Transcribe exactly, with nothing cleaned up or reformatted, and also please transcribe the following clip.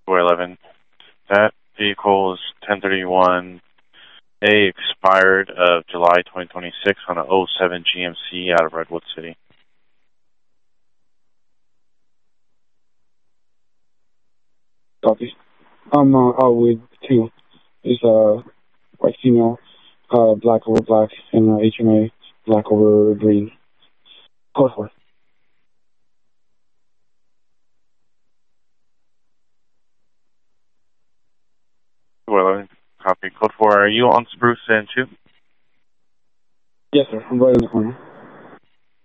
four eleven. That vehicle is ten thirty-one A, expired of July twenty twenty-six on an oh seven G M C out of Redwood City. Copy. I'm uh, out with two. It's uh, white female, uh, black over black, and uh, H M A, black over green. Code four. four eleven, copy. Code four, are you on Spruce and two? Yes, sir. I'm right in the corner.